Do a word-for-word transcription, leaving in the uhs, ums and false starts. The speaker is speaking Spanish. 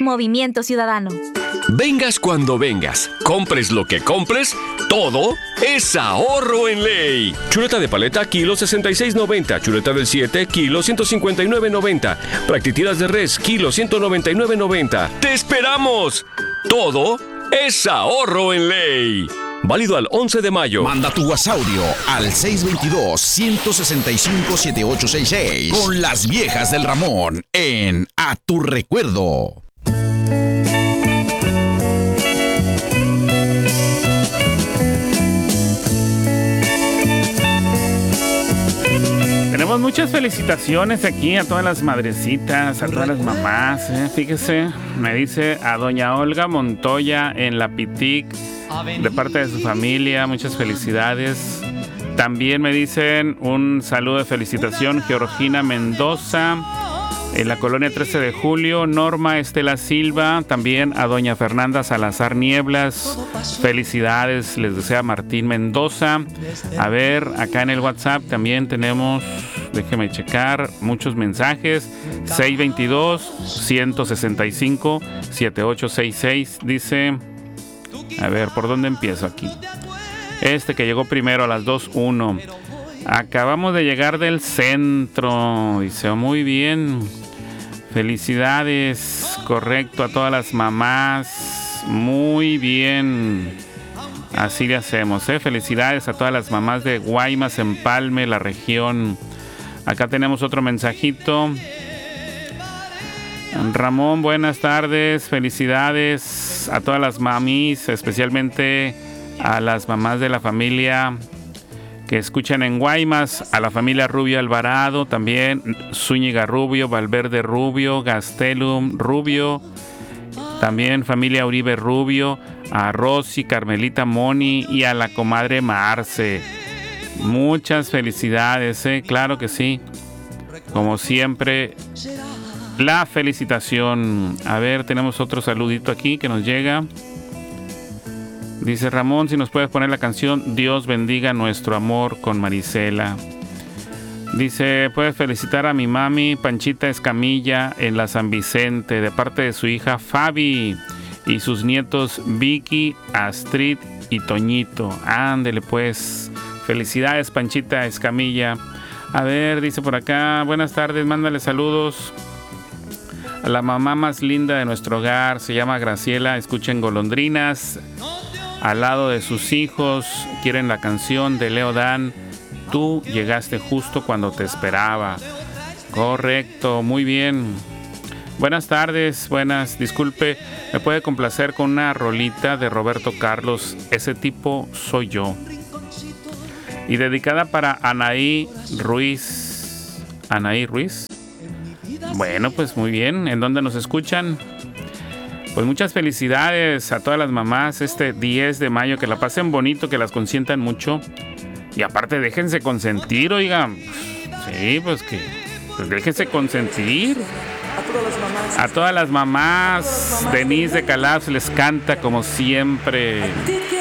Movimiento Ciudadano. Vengas cuando vengas, compres lo que compres, todo es ahorro en ley. Chuleta de paleta, kilo sesenta y seis noventa. Chuleta del siete, kilo ciento cincuenta y nueve noventa. Practitiras de res, kilo ciento noventa y nueve noventa. ¡Te esperamos! Todo es ahorro en ley. Válido al once de mayo. Manda tu WhatsAudio al seis dos dos, uno seis cinco, siete ocho seis seis con las viejas del Ramón en A Tu Recuerdo. Tenemos muchas felicitaciones aquí a todas las madrecitas, a todas las mamás, ¿eh? Fíjese, me dice a doña Olga Montoya en La Pitic, de parte de su familia, muchas felicidades. También me dicen un saludo de felicitación, Georgina Mendoza, en la colonia trece de julio, Norma Estela Silva, también a doña Fernanda Salazar Nieblas, felicidades, les desea Martín Mendoza. A ver, acá en el WhatsApp también tenemos, déjeme checar, muchos mensajes, seis dos dos, uno seis cinco, siete ocho seis seis, dice, a ver, ¿por dónde empiezo aquí? Este que llegó primero a las dos uno. Acabamos de llegar del centro, dice, oh, muy bien. Felicidades, correcto, a todas las mamás. Muy bien. Así le hacemos, ¿eh? Felicidades a todas las mamás de Guaymas, Empalme, la región. Acá tenemos otro mensajito. Ramón, buenas tardes. Felicidades a todas las mamis, especialmente a las mamás de la familia que escuchan en Guaymas, a la familia Rubio Alvarado, también Zúñiga Rubio, Valverde Rubio, Gastelum Rubio, también familia Uribe Rubio, a Rosy, Carmelita Moni y a la comadre Marce. Muchas felicidades, ¿eh? Claro que sí. Como siempre, la felicitación. A ver, tenemos otro saludito aquí que nos llega. Dice Ramón, si nos puedes poner la canción Dios bendiga nuestro amor con Marisela. Dice, puedes felicitar a mi mami Panchita Escamilla en la San Vicente de parte de su hija Fabi y sus nietos Vicky, Astrid y Toñito. Ándele pues, felicidades Panchita Escamilla. A ver, dice por acá, buenas tardes, mándale saludos a la mamá más linda de nuestro hogar, se llama Graciela, escuchen Golondrinas al lado de sus hijos, quieren la canción de Leo Dan, Tú llegaste justo cuando te esperaba. Correcto, muy bien. Buenas tardes, buenas, disculpe, ¿me puede complacer con una rolita de Roberto Carlos? Ese tipo soy yo. Y dedicada para Anaí Ruiz. ¿Anaí Ruiz? Bueno, pues muy bien, ¿en dónde nos escuchan? Pues muchas felicidades a todas las mamás este diez de mayo, que la pasen bonito, que las consientan mucho. Y aparte déjense consentir, oigan. Sí, pues que pues déjense consentir. A todas las mamás. A todas las mamás. Denise de Calaf les canta como siempre.